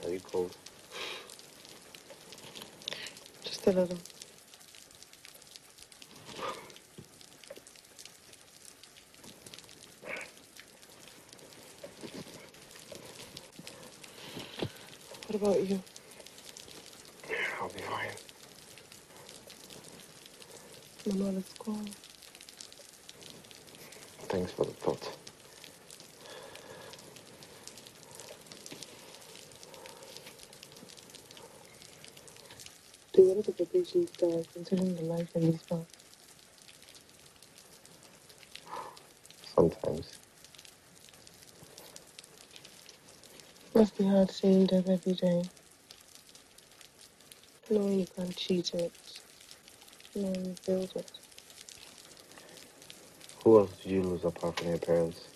Are you cold? Just a little. What about you? I'll be fine. Manuel is gone. Thanks for the thought. Do you want to the patients die considering the life in these parts? Sometimes. Must be hard seeing death every day. Knowing you can't cheat it. Knowing you build it. Who else did you lose apart from your parents?